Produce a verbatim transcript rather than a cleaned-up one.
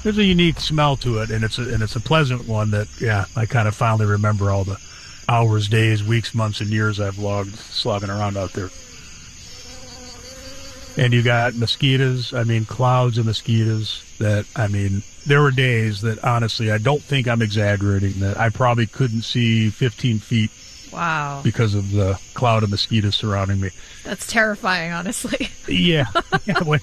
there's a unique smell to it, and it's a, and it's a pleasant one that, yeah, I kind of finally remember all the hours, days, weeks, months, and years I've logged slogging around out there. And you got mosquitoes, I mean, clouds of mosquitoes that, I mean, there were days that, honestly, I don't think I'm exaggerating, that I probably couldn't see fifteen feet. Wow. Because of the cloud of mosquitoes surrounding me. That's terrifying, honestly. Yeah. Yeah, when,